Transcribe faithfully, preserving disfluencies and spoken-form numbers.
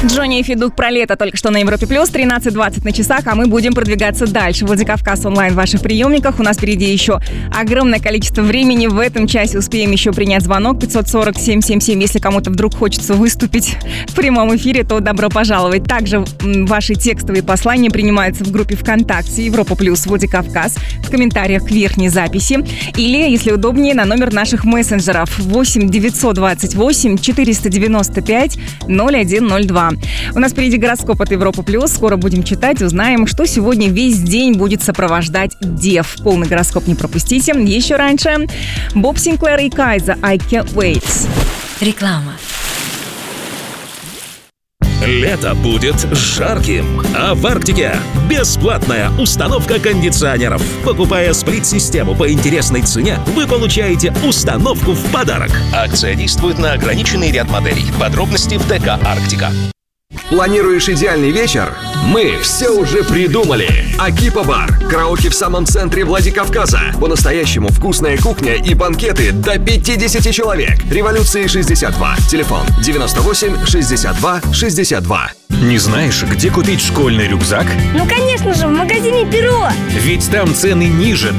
Джонни и Федук про лето только что на Европе Плюс, тринадцать двадцать на часах, а мы будем продвигаться дальше. Владикавказ онлайн в ваших приемниках. У нас впереди еще огромное количество времени. В этом часе успеем еще принять звонок пятьсот сорок семь семь семь. Если кому-то вдруг хочется выступить в прямом эфире, то добро пожаловать. Также ваши текстовые послания принимаются в группе ВКонтакте Европа Плюс Владикавказ в комментариях к верхней записи. Или, если удобнее, на номер наших мессенджеров восемь девятьсот двадцать восемь четыреста девяносто пять ноль один ноль два. У нас впереди гороскоп от Европа Плюс. Скоро будем читать, узнаем, что сегодня весь день будет сопровождать Дев. Полный гороскоп не пропустите. Еще раньше Боб Синклер и Кайза «I Can't Wait». Реклама. Лето будет жарким, а в Арктике бесплатная установка кондиционеров. Покупая сплит-систему по интересной цене, вы получаете установку в подарок. Акция действует на ограниченный ряд моделей. Подробности в ДК «Арктика». Планируешь идеальный вечер? Мы все уже придумали. Акипа Бар. Караоке в самом центре Владикавказа. По-настоящему вкусная кухня и банкеты до пятьдесят человек. Революции шестьдесят два. Телефон девяносто восемь шестьдесят два шестьдесят два. Не знаешь, где купить школьный рюкзак? Ну, конечно же, в магазине «Бюро». Ведь там цены ниже